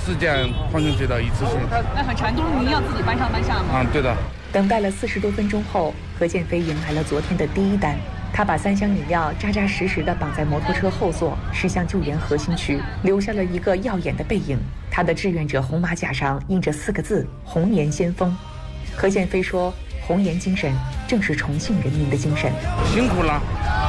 只捡矿泉水的一次性。 那很长，就是您要自己搬上搬下吗？ 对的。 等待了40多分钟后，何建飞迎来了昨天的第一单。他把3箱饮料扎扎实实地绑在摩托车后座，驶向救援核心区，留下了一个耀眼的背影。他的志愿者红马甲上印着4个字：红颜先锋。何建飞说，红颜精神正是重庆人民的精神。 辛苦了。